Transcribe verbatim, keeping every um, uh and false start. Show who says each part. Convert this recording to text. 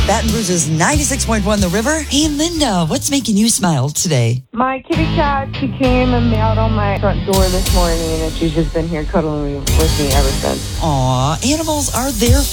Speaker 1: Baton Rouge's ninety-six point one The River. Hey, Linda, what's making you smile today?
Speaker 2: My kitty cat, she came and meowed on my front door this morning, and she's just been here cuddling with me ever since.
Speaker 1: Aw, animals are there